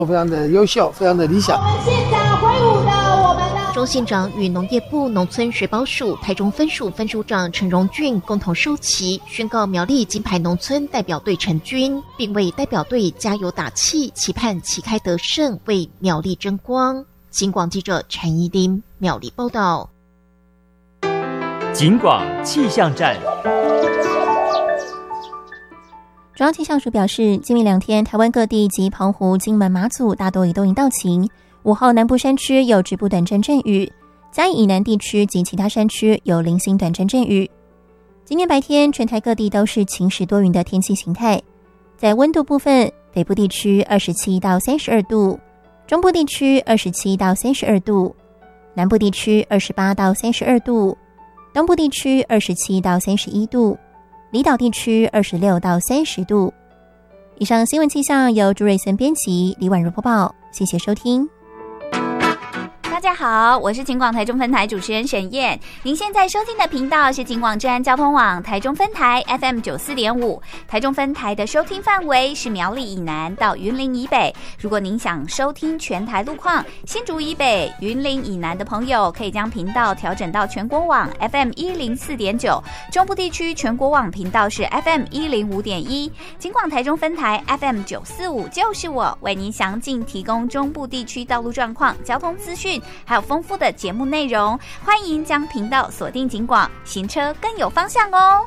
非常的优秀，非常的理想。 我们现场挥舞的我们的周县长与农业部农村水保署台中分署分署长陈荣俊共同收旗，宣告苗栗金牌农村代表队成军，并为代表队加油打气，期盼旗开得胜，为苗栗争光。警广记者陈怡琳苗栗报道。 警广气象站。 中央气象署表示，今明2天台湾各地及澎湖、金门、马祖大多以多云到晴，5号南部山区有局部短暂阵雨，嘉义以南地区及其他山区有零星短暂阵雨。今天白天全台各地都是晴时多云的天气形态。在温度部分，北部地区27到32度，中部地区27到32度，南部地区28到32度，东部地区27到31度，离岛地区26到30度。以上新闻气象由朱瑞森编辑，李婉如播报，谢谢收听。 大家好，我是警广台中分台主持人沈燕。您现在收听的频道是警广治安交通网台中分台 FM 94.5，台中分台的收听范围是苗栗以南到云林以北。如果您想收听全台路况，新竹以北、云林以南的朋友可以将频道调整到全国网 FM 104.9，中部地区全国网频道是 FM 105.1。警广台中分台 FM 945就是我，为您详尽提供中部地区道路状况、交通资讯，还有丰富的节目内容，欢迎将频道锁定警广，行车更有方向哦。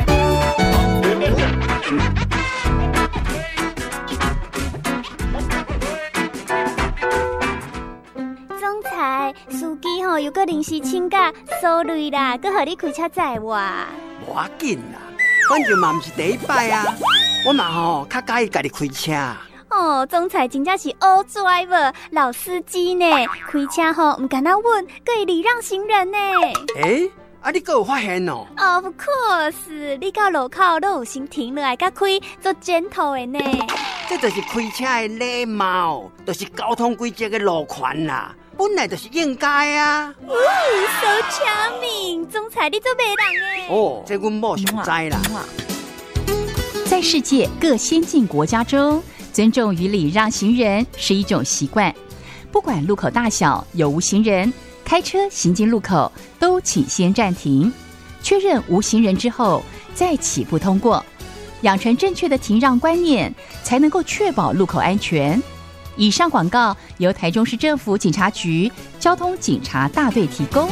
总裁，司机吼有个临时请假，sorry啦，佮互你开车载我。 无要紧啦，反正嘛毋是第一摆啊，我嘛吼较介意家己开车。 哦，总裁真正是 all driver 老司机呢，开车吼唔敢那稳，佮会礼让行人呢。 你还有发现哦 ？Of course， 你到路口都有先停落来，佮开做gentle的呢。 这就是开车的礼貌，就是交通规则的路权啦，本来就是应该啊。 So charming， 总裁你做媒人诶。这阮某上知啦。 在世界各先进国家中，尊重与礼让行人是一种习惯，不管路口大小有无行人，开车行经路口都请先暂停，确认无行人之后再起步通过，养成正确的停让观念，才能够确保路口安全。以上广告由台中市政府警察局交通警察大队提供。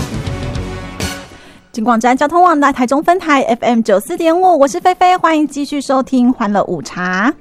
警广站交通网的台中分台 FM 94.5，我是菲菲，欢迎继续收听欢乐午茶。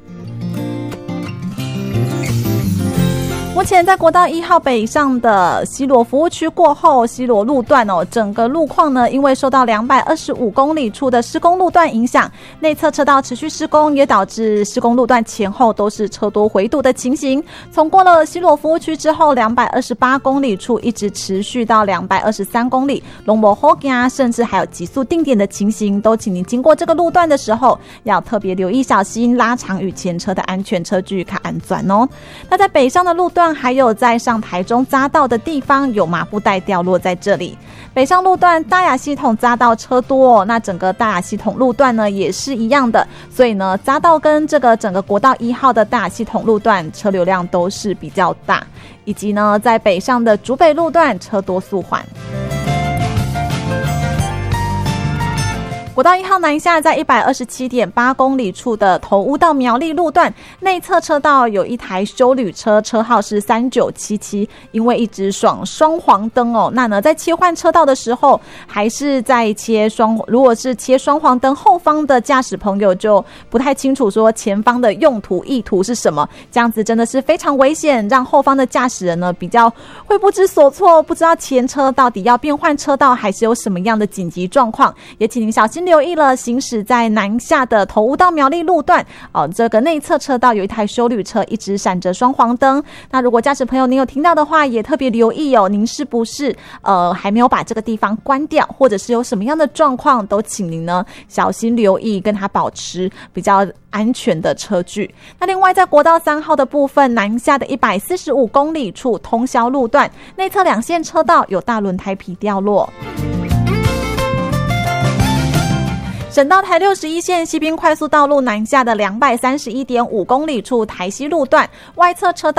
目前在国道1号北上的西螺服务区过后，西螺路段整个路况呢，因为受到225公里处的施工路段影响，内侧车道持续施工，也导致施工路段前后都是车多回堵的情形。从过了西螺服务区之后，228公里处一直持续到223公里，龙没好行，甚至还有急速定点的情形，都请您经过这个路段的时候，要特别留意小心，拉长与前车的安全车距，看安全哦。那在北上的路段，还有在上台中匝道的地方有麻布袋掉落在这里。北上路段大雅系统匝道车多那整个大雅系统路段呢也是一样的，所以呢匝道跟这个整个国道1号的大雅系统路段车流量都是比较大，以及呢在北上的竹北路段车多速缓。国道1号南下在 127.8 公里处的头屋到苗栗路段，内侧车道有一台休旅车，车号是3977，因为一直双黄灯那呢在切换车道的时候，还是在如果是切双黄灯，后方的驾驶朋友就不太清楚说前方的用途意图是什么，这样子真的是非常危险，让后方的驾驶人呢比较会不知所措，不知道前车到底要变换车道还是有什么样的紧急状况，也请您小心留意了，行驶在南下的头屋到苗栗路段这个内侧车道有一台休旅车一直闪着双黄灯，那如果驾驶朋友您有听到的话，也特别留意您是不是还没有把这个地方关掉，或者是有什么样的状况，都请您呢小心留意，跟它保持比较安全的车距。那另外在国道3号的部分，南下的145公里处通霄路段，内侧2线车道有大轮胎皮掉落。省道台61线西滨快速道路南下的231.5公里处台西路段，外侧车道